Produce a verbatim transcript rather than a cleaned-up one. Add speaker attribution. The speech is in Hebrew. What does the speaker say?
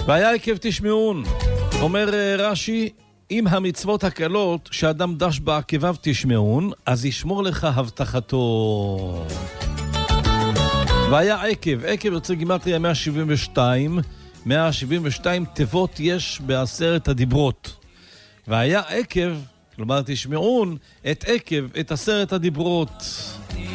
Speaker 1: והיה עקב תשמעון, אומר רש"י, אם המצוות הקלות שאדם דש בעקביו תשמעון, אז ישמור לך הבטחתו. והיה עקב, עקב יוצא גימטריה מאה שבעים ושתיים, מאה שבעים ושתיים תיבות יש בעשרת הדיברות. והיה עקב, כלומר תשמעון, את עקב, את עשרת הדיברות.